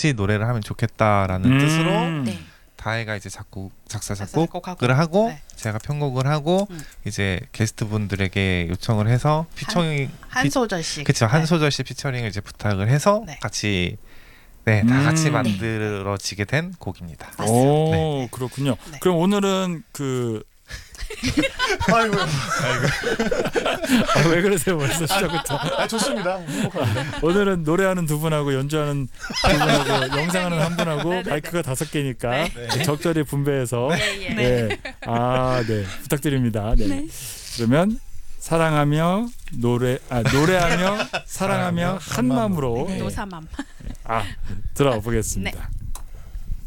같이 노래를 하면 좋겠다라는 뜻으로 네. 다혜가 이제 작사 작곡하고. 작곡을 하고 네. 제가 편곡을 하고 이제 게스트 분들에게 요청을 해서 피처링 한 소절씩. 그쵸 한 네. 소절씩 피처링을 이제 부탁을 해서 네. 같이 다 같이 네. 만들어지게 된 곡입니다. 오 네. 그렇군요. 네. 그럼 오늘은 그 아이고. 왜 그러세요 벌써 시작부터? 아, 좋습니다. 행복합니다. 오늘은 노래하는 두 분하고 연주하는 두 분하고 영상하는 한 분하고 네, 네, 마이크가 5개니까 네. 적절히 분배해서 예, 예. 네. 네. 부탁드립니다. 네. 네. 그러면 사랑하며 노래하며 사랑하며 한 마음으로 노사맘. 들어보겠습니다. 네.